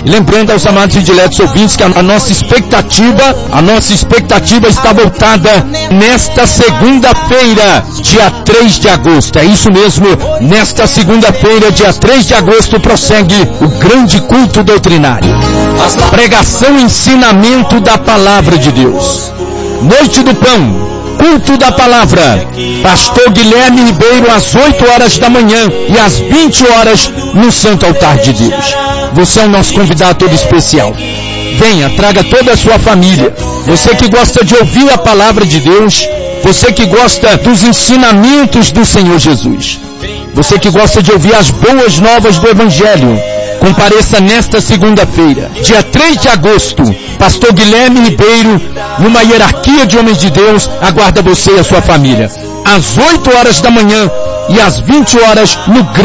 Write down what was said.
Lembrando aos amados e diletos ouvintes que a nossa expectativa está voltada nesta segunda-feira, dia 3 de agosto. É isso mesmo, nesta segunda-feira, dia 3 de agosto, prossegue o grande culto doutrinário. Pregação e ensinamento da palavra de Deus. Noite do Pão, culto da palavra. Pastor Guilherme Ribeiro às 8 horas da manhã e às 20 horas no Santo Altar de Deus. Você é o nosso convidado todo especial. Venha, traga toda a sua família. Você que gosta de ouvir a palavra de Deus, você que gosta dos ensinamentos do Senhor Jesus, você que gosta de ouvir as boas novas do Evangelho, compareça nesta segunda-feira, dia 3 de agosto. Pastor Guilherme Ribeiro, numa hierarquia de homens de Deus, aguarda você e a sua família, às 8 horas da manhã e às 20 horas no